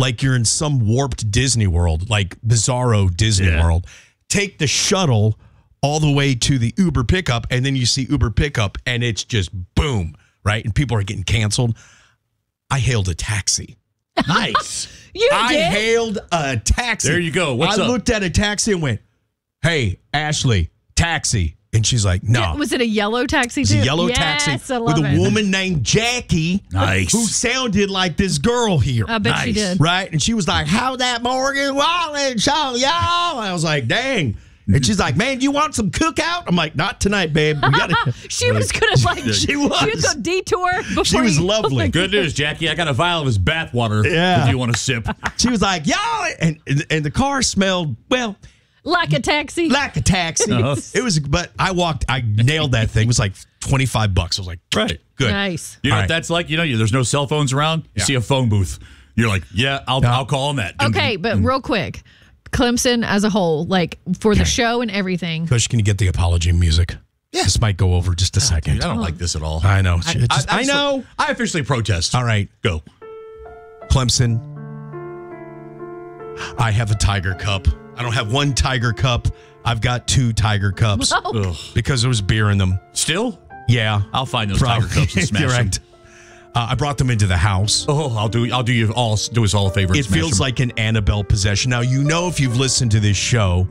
like you're in some warped Disney World, like Bizarro Disney World. Take the shuttle all the way to the Uber pickup, and then you see Uber pickup, and it's just boom, right? And people are getting canceled. I hailed a taxi. Nice. I hailed a taxi. There you go. What's up? I looked at a taxi and went, "Hey, Ashley, taxi." And she's like, "No." Was it a yellow taxi too? It was a yellow taxi with a woman named Jackie, who sounded like this girl here. I bet she did. Right? And she was like, "How that Morgan Wallen show, y'all?" I was like, "Dang." And she's like, "Man, you want some cookout?" I'm like, "Not tonight, babe. We gotta." She was gonna She was gonna detour before. She was lovely. Good news, Jackie. I got a vial of his bath water. Yeah. If you want to sip. She was like, "Y'all," and the car smelled like a taxi. Like a taxi. It was, but I nailed that thing. It was like $25. I was like, right, good, nice. You know what that's like? You know, there's no cell phones around. You see a phone booth. You're like, yeah, I'll call on that. Okay, but real quick, Clemson as a whole, like for the show and everything. Kush, can you get the apology music? Yeah. This might go over just a second. Dude, I don't like this at all. I know. I know. I officially protest. All right. Go. Clemson, I have a Tiger Cup. I don't have one Tiger Cup. I've got 2 Tiger Cups because there was beer in them. Still? Yeah. I'll find those Tiger Cups and smash them. I brought them into the house. Oh, I'll do us all a favor. It feels like an Annabelle possession. Now, if you've listened to this show,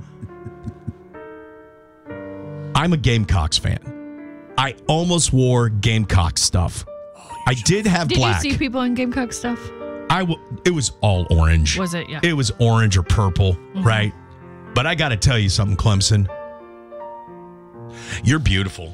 I'm a Gamecocks fan. I almost wore Gamecock stuff. I did have black. Did you see people in Gamecock stuff? It was all orange. Was it? Yeah. It was orange or purple, right? But I got to tell you something, Clemson. You're beautiful.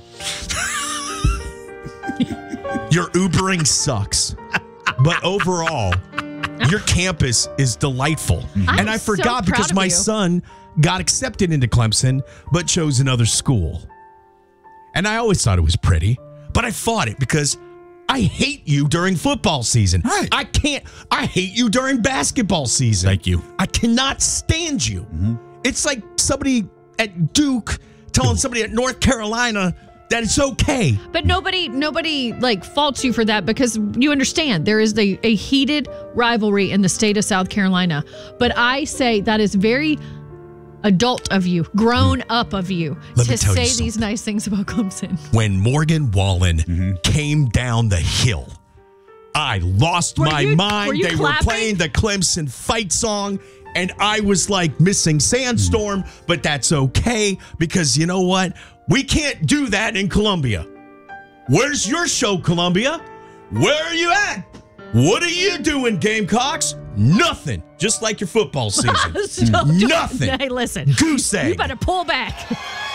Your Ubering sucks. But overall, your campus is delightful. And I forgot because my son got accepted into Clemson, but chose another school. And I always thought it was pretty, but I fought it because I hate you during football season. Right. I hate you during basketball season. Thank you. I cannot stand you. It's like somebody at Duke telling somebody at North Carolina that it's okay. But nobody like faults you for that because you understand there is a heated rivalry in the state of South Carolina. But I say that is very adult of you, grown up of you, to say these nice things about Clemson. When Morgan Wallen came down the hill, I lost my mind. They were playing the Clemson fight song, and I was like missing Sandstorm, but that's okay because you know what? We can't do that in Columbia. Where's your show, Columbia? Where are you at? What are you doing, Gamecocks? Nothing. Just like your football season. Nothing. Hey, listen. Goose egg. You better pull back.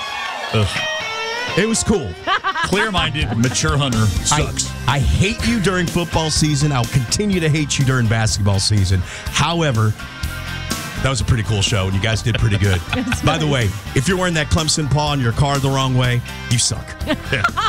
It was cool. Clear-minded, mature Hunter sucks. I hate you during football season. I'll continue to hate you during basketball season. However, that was a pretty cool show, and you guys did pretty good. By the way, if you're wearing that Clemson paw in your car the wrong way, you suck.